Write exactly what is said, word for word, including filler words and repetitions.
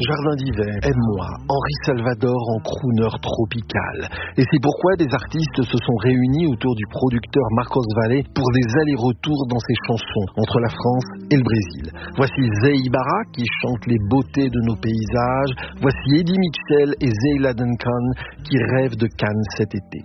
Jardin d'hiver, aime-moi, Henri Salvador en crooner tropical. Et c'est pourquoi des artistes se sont réunis autour du producteur Marcos Valle pour des allers-retours dans ses chansons entre la France et le Brésil. Voici Zé Ibarra qui chante les beautés de nos paysages. Voici Eddie Mitchell et Zeyla Duncan qui rêvent de Cannes cet été.